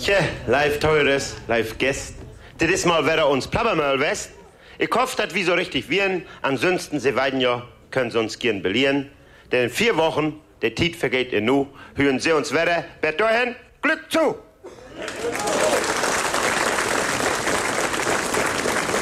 Tja, live Teures, live Gäst. Das ist mal wieder uns Plappermöll West. Ich hoffe, dass wir so richtig wären. Ansonsten, sie weiden ja, können sie uns gern belieren. Denn in 4 Wochen, der Tiet vergeht in nu, hören sie uns wieder. Bis dahin, Glück zu!